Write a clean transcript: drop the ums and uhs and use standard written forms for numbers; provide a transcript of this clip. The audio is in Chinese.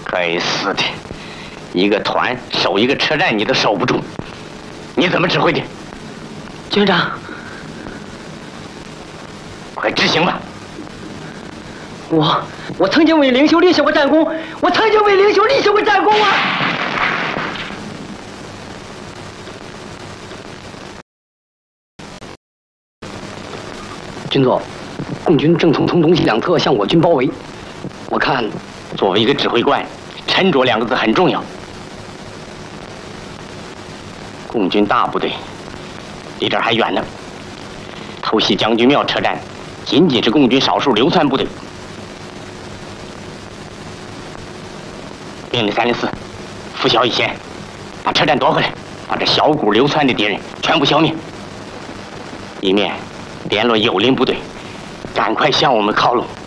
该死的，一个团守一个车站你都守不住，你怎么指挥的？ 军长， 快执行吧！ 我曾经为领袖立下过战功，我曾经为领袖立下过战功啊！军座，共军正从东西两侧向我军包围，我看， 作为一个指挥官，沉着2个字很重要。共军大部队离这儿还远呢，偷袭将军庙车站，仅仅是共军少数流窜部队。命令304，拂晓以前，把车站夺回来，把这小股流窜的敌人全部消灭。一面联络友邻部队，赶快向我们靠拢。